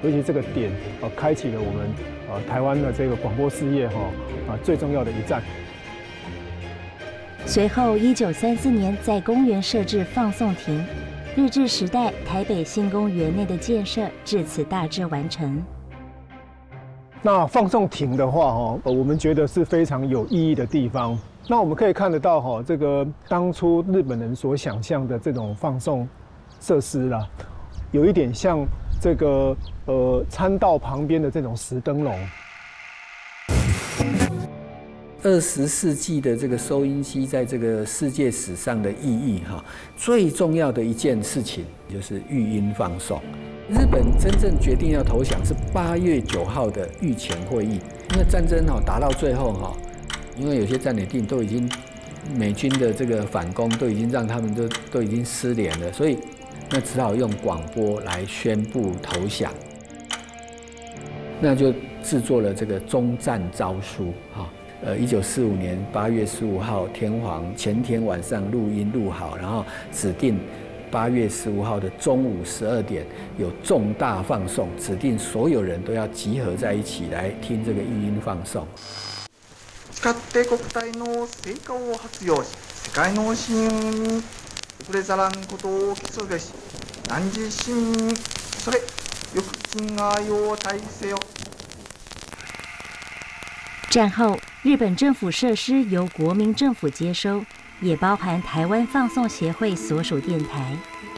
尤其这个点开启了我们台湾的这个广播事业最重要的一站。 随后，1934年在公园设置放送亭，日治时代台北新公园内的建设至此大致完成。 那放送亭的话，我们觉得是非常有意义的地方。那我们可以看得到，这个当初日本人所想象的这种放送设施啦，有一点像这个参道旁边的这种石灯笼。 20世纪的这个收音机在这个世界史上的意义最重要的一件事情就是育婴放送。日本真正决定要投降是8月9号的御前会议，因为战争打到最后因为有些战略地都已经美军的这个反攻都已经让他们都已经失联了，所以那只好用广播来宣布投降。那就制作了这个终战诏书1945年8月15号天皇前天晚上录音录好，然后指定8月15号的中午12点有重大放送，指定所有人都要集合在一起来听这个育婴放送。 誓って国体の成果を発揚し、世界の市民に遅れざらんことを期すべし。汝市民それよく敬愛を大せよ。 战后，日本政府设施由国民政府接收，也包含台湾放送协会所属电台。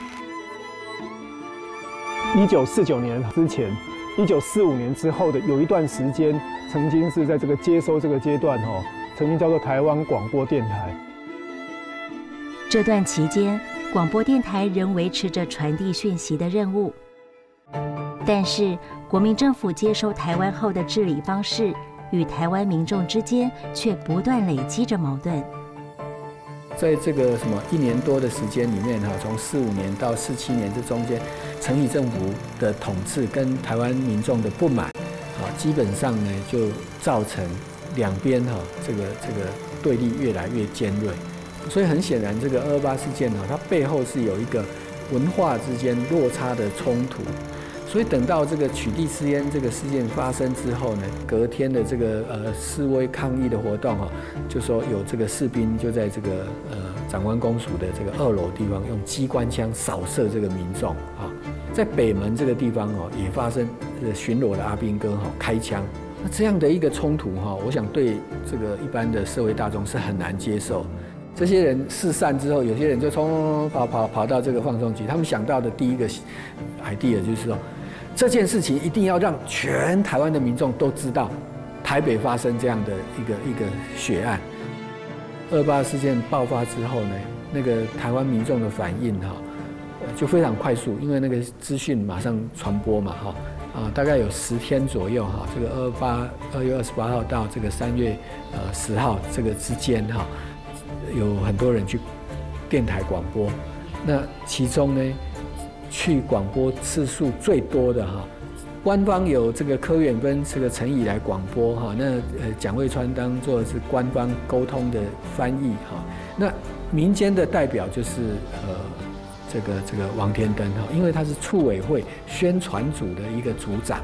1949年之前，1945年之后的有一段时间，曾经是在这个接收这个阶段曾经叫做台湾广播电台。 这段期间，广播电台仍维持着传递讯息的任务，但是国民政府接收台湾后的治理方式与台湾民众之间却不断累积着矛盾。 在这个1年多的时间里面从45年到47年这中间，承以政府的统治跟台湾民众的不满基本上呢就造成两边这个对立越来越尖锐。所以很显然，这个228事件它背后是有一个文化之间落差的冲突。所以等到这个取缔私烟这个事件发生之后呢，隔天的这个示威抗议的活动就说有这个士兵就在这个长官公署的这个2楼地方用机关枪扫射这个民众在北门这个地方也发生巡逻的阿兵哥开枪。那这样的一个冲突我想对这个一般的社会大众是很难接受。这些人四散之后，有些人就跑到这个放送局，他们想到的第一个 idea 就是说，这件事情一定要让全台湾的民众都知道，台北发生这样的一个血案。228事件爆发之后呢，那个台湾民众的反应就非常快速，因为那个资讯马上传播嘛大概有10天左右这个2月28号到这个3月10号这个之间有很多人去电台广播，那其中呢，去广播次数最多的官方有这个柯远跟这个陈以来广播那蒋渭川当作是官方沟通的翻译那民间的代表就是这个王天灯因为他是促委会宣传组的一个组长。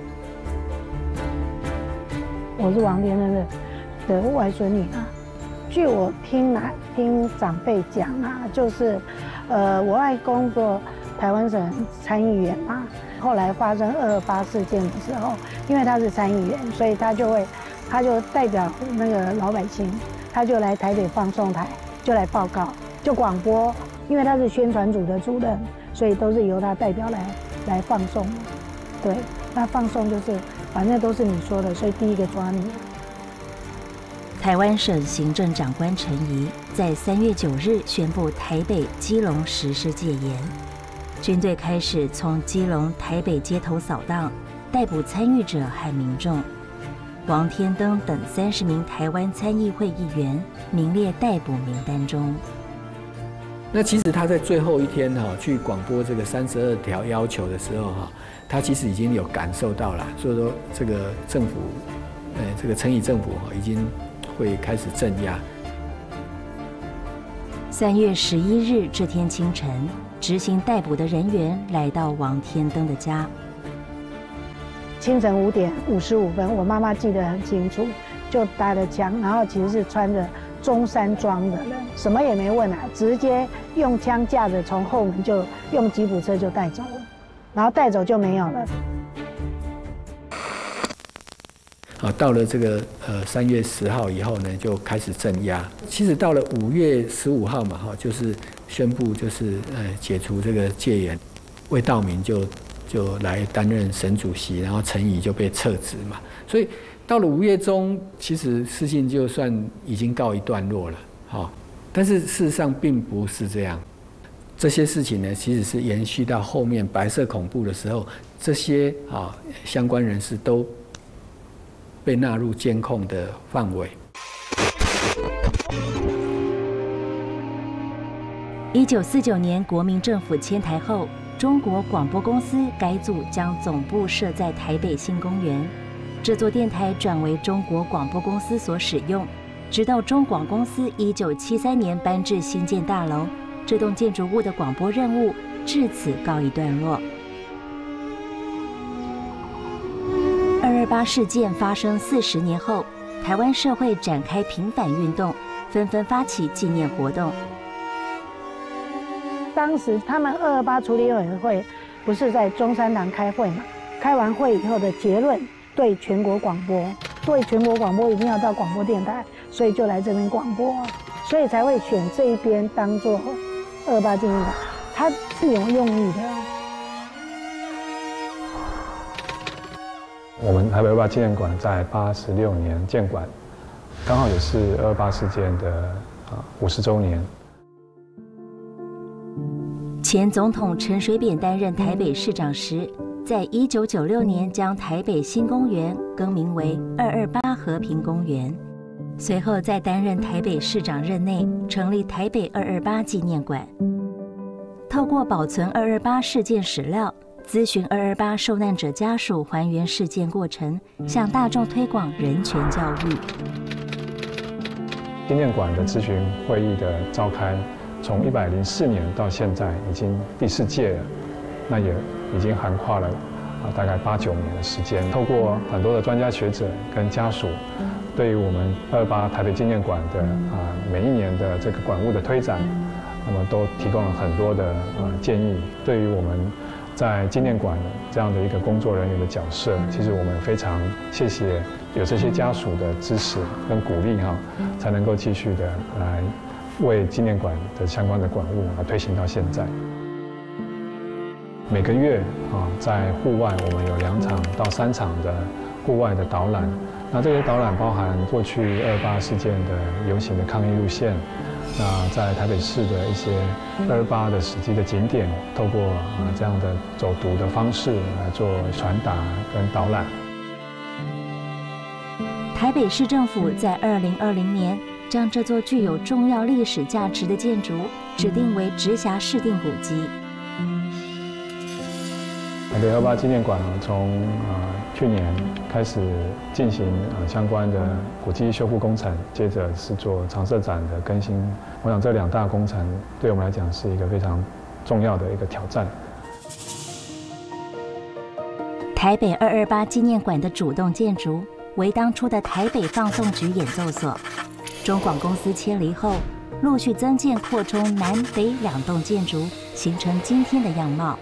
我是王天灯的外孙女据我听长辈讲就是我外公做台湾省参议员嘛，后来发生228事件的时候，因为他是参议员，所以他就代表那个老百姓，他就来台北放送台，就来报告，就广播，因为他是宣传组的主任，所以都是由他代表来放送。对，那放送就是反正都是你说的，所以第一个抓你。 台湾省行政长官陈仪在3月9日宣布台北、基隆实施戒严，军队开始从基隆、台北街头扫荡，逮捕参与者和民众。王天灯等30名台湾参议会议员名列逮捕名单中。 那其实他在最后一天去广播这个32条要求的时候他其实已经有感受到了，所以说这个政府，这个陈仪政府已经会开始镇压。 3月11日这天清晨，执行逮捕的人员来到王天灯的家。 清晨5点55分，我妈妈记得很清楚，就搭了枪，然后其实是穿着中山装的人，什么也没问啊，直接用枪架着从后门就用吉普车就带走了，然后带走就没有了。 到了这个3月10号以后呢，就开始镇压。其实到了5月15号嘛，就是宣布就是解除这个戒严，魏道明就来担任省主席，然后陈仪就被撤职嘛。所以到了5月中，其实事情就算已经告一段落了，但是事实上并不是这样。这些事情呢，其实是延续到后面白色恐怖的时候，这些相关人士都被纳入监控的范围。 1949年国民政府迁台后，中国广播公司改组，将总部设在台北新公园。这座电台转为中国广播公司所使用，直到中广公司1973年搬至新建大楼，这栋建筑物的广播任务至此告一段落。228事件发生40年后，台湾社会展开平反运动，纷纷发起纪念活动。 当时他们228处理委员会不是在中山堂开会嘛？开完会以后的结论，对全国广播一定要到广播电台，所以就来这边广播，所以才会选这一边当做228纪念馆，它是有用意的。 我们台北228纪念馆在86年建馆，刚好也是228事件的50周年。 前总统陈水扁担任台北市长时，在1996年将台北新公园更名为228和平公园。随后在担任台北市长任内，成立台北228纪念馆。透过保存228事件史料，咨询228受难者家属，还原事件过程，向大众推广人权教育。 纪念馆的咨询会议的召开，从104年到现在已经第4届了，那也已经涵跨了大概8、9年的时间。透过很多的专家学者跟家属，对于我们228台北纪念馆的每一年的这个馆务的推展，那么都提供了很多的建议。对于我们在纪念馆这样的一个工作人员的角色，其实我们非常谢谢有这些家属的支持跟鼓励才能够继续的来为纪念馆的相关的馆务推行到现在。每个月在户外我们有2场到3场的户外的导览，那这些导览包含过去228事件的游行的抗议路线，那在台北市的一些228的实际的景点，透过这样的走读的方式来做传达跟导览。 台北市政府在2020年将这座具有重要历史价值的建筑指定为直辖市定古迹。 台北228纪念馆从去年开始进行相关的古迹修复工程，接着是做常设展的更新。我想这2大工程对我们来讲是一个非常重要的一个挑战。 台北228纪念馆的主动建筑为当初的台北放送局演奏所，中广公司迁离后，陆续增建扩充南北2栋建筑，形成今天的样貌。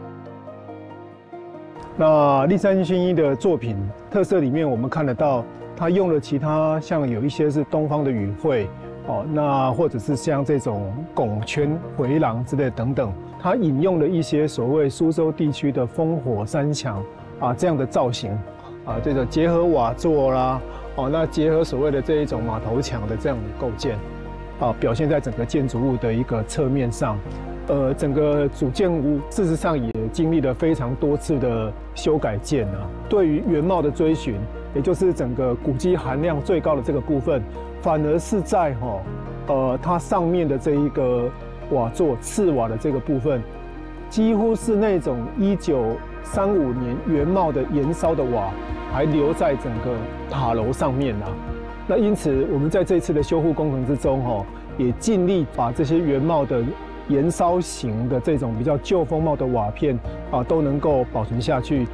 那立山薰衣的作品特色里面，我们看得到，他用了其他像有一些是东方的语汇，那或者是像这种拱圈、回廊之类等等，他引用了一些所谓苏州地区的烽火山墙这样的造型，这个结合瓦座啦，那结合所谓的这一种马头墙的这样的构建，表现在整个建筑物的一个侧面上。整个主建物事实上也经历了非常多次的修改建对于原貌的追寻，也就是整个古迹含量最高的这个部分，反而是在它上面的这一个瓦座次瓦的这个部分，几乎是那种1935年原貌的燃烧的瓦还留在整个塔楼上面那因此我们在这次的修复工程之中也尽力把这些原貌的燃烧型的这种比较旧风貌的瓦片都能够保存下去，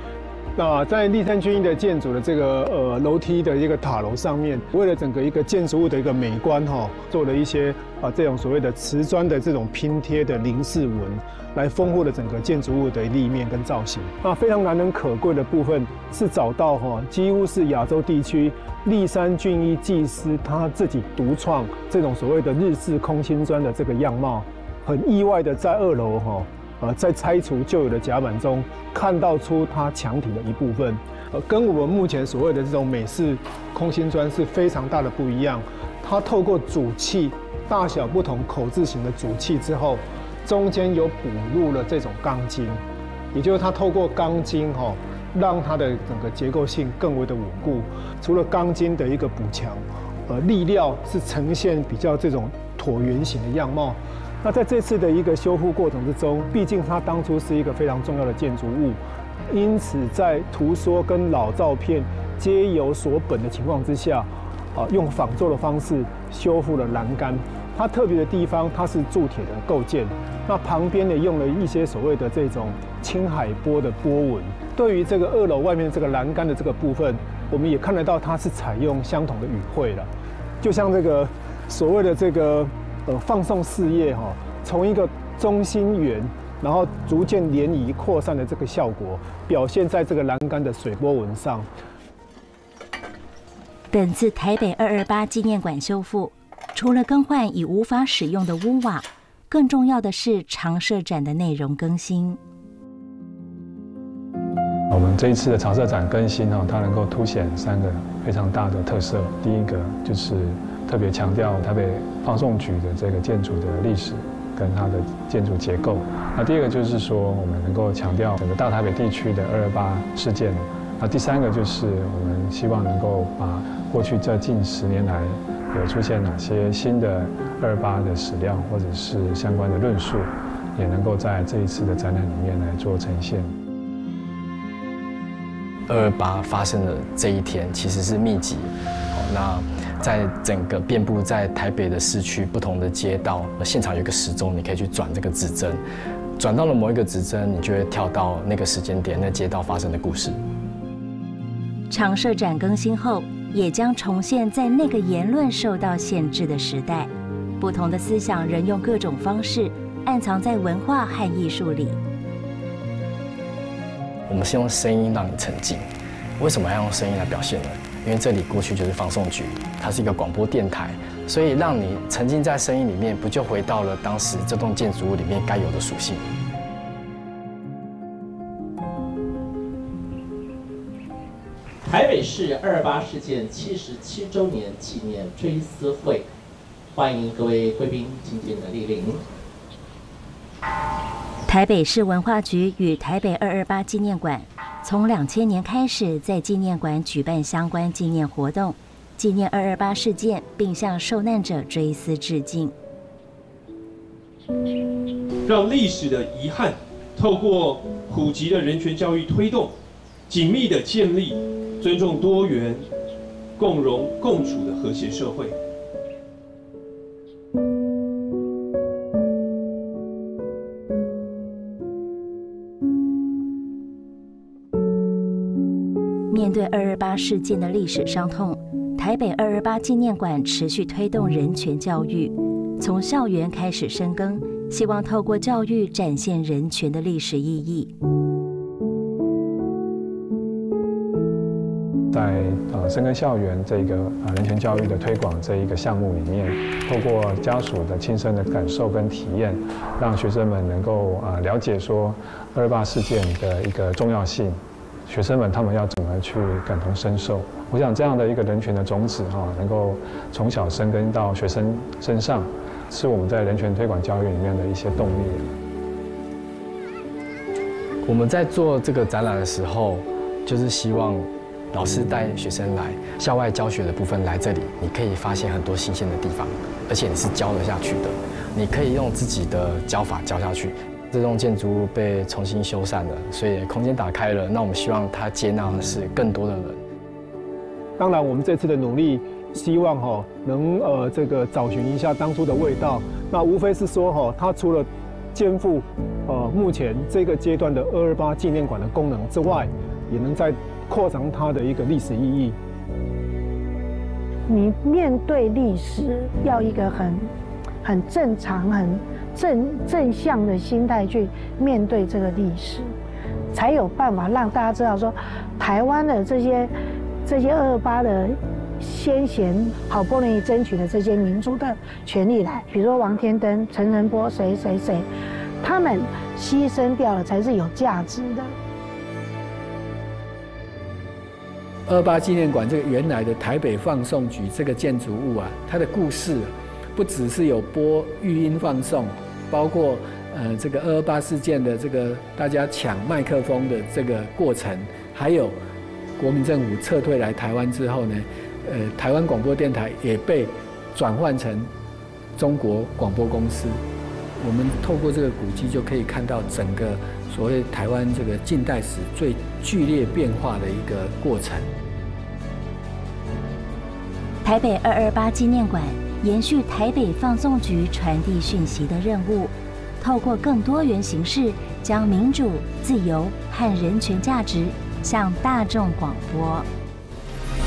那在立山军一的建筑的这个楼梯的一个塔楼上面，为了整个一个建筑物的一个美观做了一些这种所谓的瓷砖的这种拼贴的菱饰纹，来丰富了整个建筑物的立面跟造型。那非常难能可贵的部分是找到几乎是亚洲地区立山俊一技师他自己独创这种所谓的日式空心砖的这个样貌，很意外的在2楼在拆除旧有的甲板中看到出它墙体的一部分，跟我们目前所谓的这种美式空心砖是非常大的不一样。它透过主砌大小不同口字形的主砌之后，中间有补入了这种钢筋，也就是它透过钢筋让它的整个结构性更为的稳固。除了钢筋的一个补强，立料是呈现比较这种椭圆形的样貌。那在这次的一个修复过程之中，毕竟它当初是一个非常重要的建筑物，因此在图说跟老照片皆有所本的情况之下，用仿做的方式修复了栏杆。它特别的地方，它是铸铁的构件，那旁边呢用了一些所谓的这种青海波的波纹。对于这个2楼外面这个栏杆的这个部分，我们也看得到它是采用相同的语汇了，就像这个所谓的这个放送事业从一个中心圆，然后逐渐涟漪扩散的这个效果，表现在这个栏杆的水波纹上。 本次台北228纪念馆修复，除了更换已无法使用的屋瓦，更重要的是常设展的内容更新。 我们这一次的常设展更新它能够凸显3个非常大的特色。第一个就是特别强调台北放送局的这个建筑的历史跟它的建筑结构。那第二个就是说，我们能够强调整个大台北地区的228事件。那第3个就是我们希望能够把过去这近10年来有出现哪些新的228的史料或者是相关的论述，也能够在这一次的展览里面来做呈现。 228发生的这一天其实是密集，那在整个遍布在台北的市区不同的街道，现场有一个时钟，你可以去转这个指针，转到了某一个指针，你就会跳到那个时间点，那街道发生的故事。 常设展更新后，也将重现在那个言论受到限制的时代，不同的思想仍用各种方式暗藏在文化和艺术里。 我们是用声音让你沉浸。为什么要用声音来表现呢？因为这里过去就是放送局，它是一个广播电台，所以让你沉浸在声音里面，不就回到了当时这栋建筑物里面该有的属性？ 台北市228事件77周年纪念追思会，欢迎各位贵宾觐见的莅临。 台北市文化局与台北228纪念馆从2000年开始在纪念馆举办相关纪念活动，纪念228事件，并向受难者追思致敬。 让历史的遗憾透过普及的人权教育推动，紧密的建立尊重多元、共荣共处的和谐社会。 面对228事件的历史伤痛，台北228纪念馆持续推动人权教育，从校园开始深耕，希望透过教育展现人权的历史意义。 在深耕校园这个人权教育的推广这一个项目里面，透过家属的亲身的感受跟体验，让学生们能够了解说228事件的一个重要性。学生们他们要怎么去感同身受？我想这样的一个人权的种子能够从小生根到学生身上，是我们在人权推广教育里面的一些动力。 我们在做这个展览的时候，就是希望老师带学生来校外教学的部分来这里，你可以发现很多新鲜的地方，而且你是教得下去的，你可以用自己的教法教下去。这栋建筑物被重新修缮了，所以空间打开了。那我们希望它接纳的是更多的人。 当然，我们这次的努力，希望能这个找寻一下当初的味道。那无非是说它除了肩负目前这个阶段的228纪念馆的功能之外， 也能再扩张它的一个历史意义。 你面对历史要一个很正常、很正向的心态去面对这个历史，才有办法让大家知道说，台湾的这些228的先贤好不容易争取的这些民主的权利来，比如说王天登、陈澄波谁，他们牺牲掉了才是有价值的。 228纪念馆这个原来的台北放送局这个建筑物啊，它的故事不只是有播育音放送，包括这个228事件的这个大家抢麦克风的这个过程，还有国民政府撤退来台湾之后呢，台湾广播电台也被转换成中国广播公司。我们透过这个古迹就可以看到整个所谓台湾这个近代史最剧烈变化的一个过程。 台北228纪念馆延续台北放送局传递讯息的任务，透过更多元形式，将民主、自由和人权价值向大众广播。